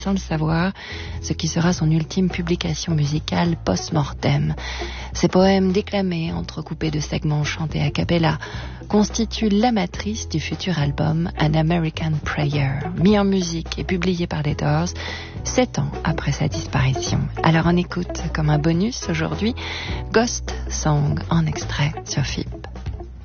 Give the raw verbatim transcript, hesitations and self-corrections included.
sans le savoir, ce qui sera son ultime publication musicale post-mortem. Ces poèmes déclamés, entrecoupés de segments chantés a cappella, constituent la matrice du futur album An American Prayer, mis en musique et publié par les Doors, sept ans après sa disparition. Alors on écoute comme un bonus aujourd'hui Ghost Song en extrait sur F I P.